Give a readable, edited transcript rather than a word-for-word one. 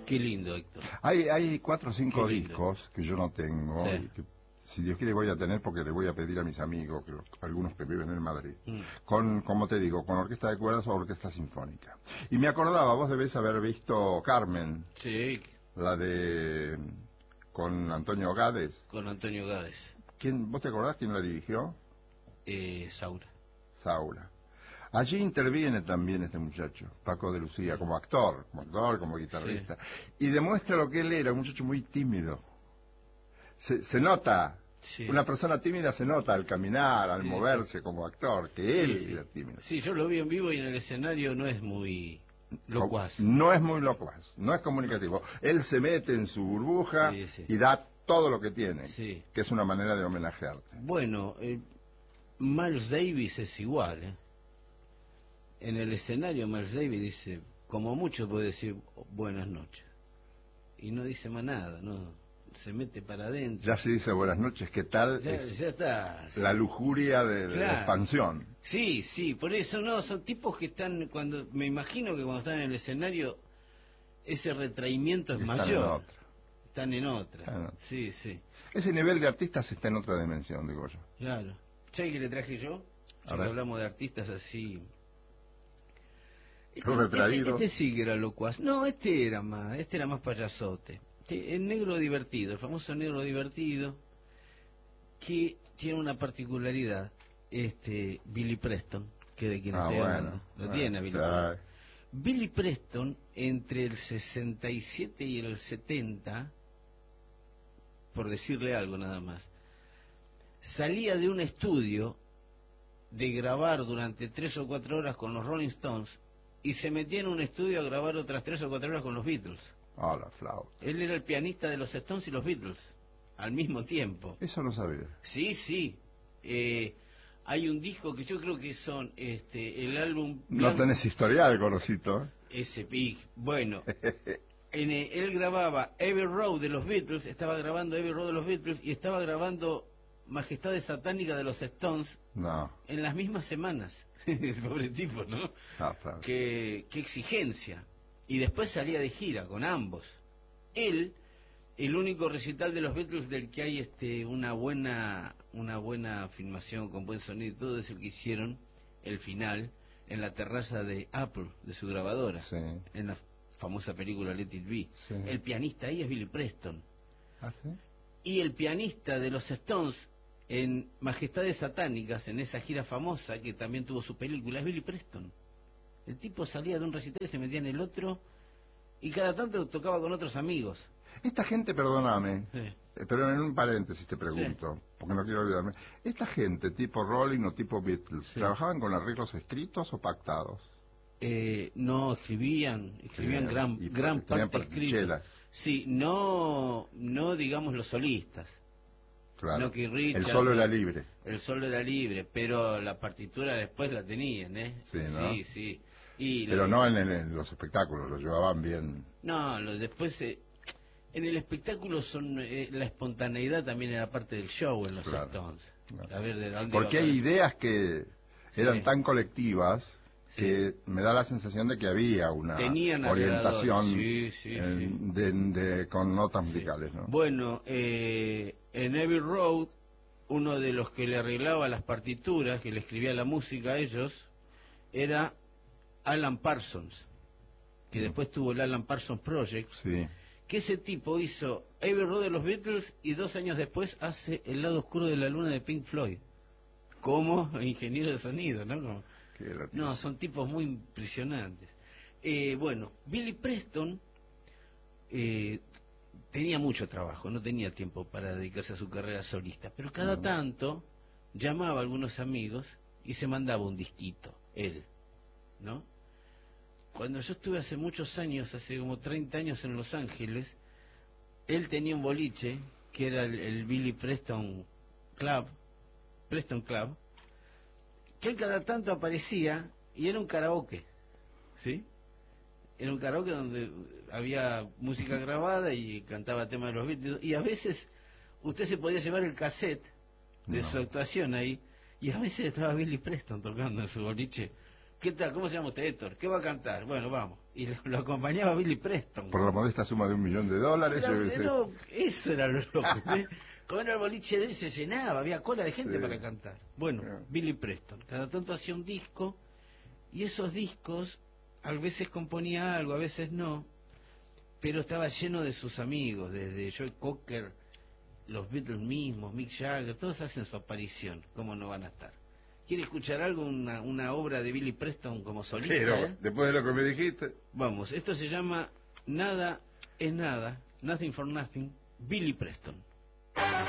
Qué lindo, Héctor. Hay 4 o 5 Qué lindo. discos que yo no tengo, Sí. y que, si Dios quiere, voy a tener porque le voy a pedir a mis amigos, algunos que viven en Madrid, como te digo, con orquesta de cuerdas o orquesta sinfónica. Y me acordaba, vos debés haber visto Carmen, Sí, la de... con Antonio Gades. con Antonio Gades. ¿Vos te acordás quién la dirigió? Saura. Saura. Allí interviene también este muchacho, Paco de Lucía, como actor, como guitarrista, y demuestra lo que él era, un muchacho muy tímido. Se nota, una persona tímida se nota al caminar, al moverse como actor, que él era tímido. Sí, yo lo vi en vivo y en el escenario no es muy locuaz. No es muy locuaz, no es comunicativo. Él se mete en su burbuja y da todo lo que tiene, que es una manera de homenajearte. Bueno, Miles Davis es igual, En el escenario Miles Davis dice, como mucho puede decir buenas noches. Y no dice más nada, no se mete para adentro. Ya se dice buenas noches, ¿qué tal? Ya está. La lujuria de la expansión. Sí, por eso no, son tipos que están, me imagino que cuando están en el escenario, ese retraimiento es mayor. Están en otra. Sí. Ese nivel de artistas está en otra dimensión, digo yo. Claro. ¿Sabes qué le traje yo? Ya que hablamos de artistas así. Este sí que era locuaz. No, este era más payasote. El negro divertido, el famoso negro divertido, que tiene una particularidad, Billy Preston, que de quien estoy hablando, lo tiene Billy Preston. Billy Preston, entre el 67 y el 70, por decirle algo nada más, salía de un estudio de grabar durante 3 o 4 horas con los Rolling Stones y se metía en un estudio a grabar otras 3 o 4 horas con los Beatles. La flauta. Él era el pianista de los Stones y los Beatles al mismo tiempo. Eso no sabía. Sí. Hay un disco que yo creo que son el álbum no tenés historial, Gorosito. Ese pig. Bueno, él grababa Abbey Road de los Beatles, estaba grabando Abbey Road de los Beatles y estaba grabando Majestades Satánicas de los Stones en las mismas semanas. Pobre tipo, ¿no? Qué exigencia. Y después salía de gira con ambos. Él, el único recital de los Beatles del que hay una buena filmación con buen sonido y todo, es el que hicieron el final en la terraza de Apple, de su grabadora, en la famosa película Let It Be. El pianista ahí es Billy Preston. Y el pianista de los Stones en Majestades Satánicas, en esa gira famosa que también tuvo su película, es Billy Preston. El tipo salía de un recital y se metía en el otro y cada tanto tocaba con otros amigos. Esta gente, perdóname, pero en un paréntesis te pregunto, porque no quiero olvidarme. Esta gente, tipo Rolling o tipo Beatles, ¿trabajaban con arreglos escritos o pactados? No, escribían gran parte escrita. Sí, no digamos los solistas. Claro. Richard, el solo era libre. El solo era libre, pero la partitura después la tenían, Sí, ¿no? Sí. Pero no en los espectáculos, lo llevaban bien. No, después en el espectáculo la espontaneidad también era parte del show en los Stones. A ver, ¿de dónde porque hay ideas que eran tan colectivas que me da la sensación de que había una orientación con notas musicales, ¿no? Bueno, en Abbey Road, uno de los que le arreglaba las partituras, que le escribía la música a ellos, era Alan Parsons, que después tuvo el Alan Parsons Project, que ese tipo hizo Abbey Road de los Beatles y 2 años después hace El lado oscuro de la luna de Pink Floyd, como ingeniero de sonido, ¿no? No, son tipos muy impresionantes. Bueno, Billy Preston tenía mucho trabajo, no tenía tiempo para dedicarse a su carrera solista, pero cada tanto llamaba a algunos amigos y se mandaba un disquito, él, ¿no? Cuando yo estuve hace muchos años, hace como 30 años en Los Ángeles, él tenía un boliche que era el Billy Preston Club, que él cada tanto aparecía y era un karaoke, ¿sí? Era un karaoke donde había música grabada y cantaba temas de los Beatles, y a veces usted se podía llevar el cassette de su actuación ahí, y a veces estaba Billy Preston tocando en su boliche ¿qué tal? ¿Cómo se llama usted, Héctor? ¿Qué va a cantar? Bueno, vamos. Y lo acompañaba Billy Preston. Por la modesta suma de $1 millón. No, eso era lo loco. Con el boliche de él se llenaba, había cola de gente para cantar. Bueno, Billy Preston, cada tanto hacía un disco, y esos discos, a veces componía algo, a veces no, pero estaba lleno de sus amigos, desde Joe Cocker, los Beatles mismos, Mick Jagger, todos hacen su aparición, ¿cómo no van a estar? ¿Quiere escuchar algo, una obra de Billy Preston como solista? Pero, después de lo que me dijiste. Vamos, esto se llama Nada es Nada, Nothing for Nothing, Billy Preston.